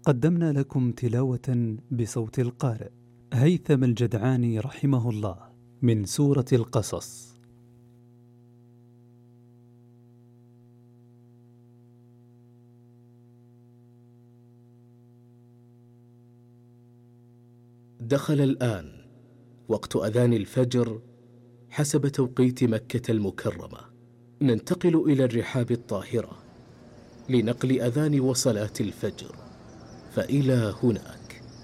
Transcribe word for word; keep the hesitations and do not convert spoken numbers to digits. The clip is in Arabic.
قدمنا لكم تلاوة بصوت القارئ هيثم الجدعاني رحمه الله من سورة القصص. دخل الآن وقت أذان الفجر حسب توقيت مكة المكرمة. ننتقل إلى الرحاب الطاهرة لنقل أذان وصلاة الفجر، فإلى هناك.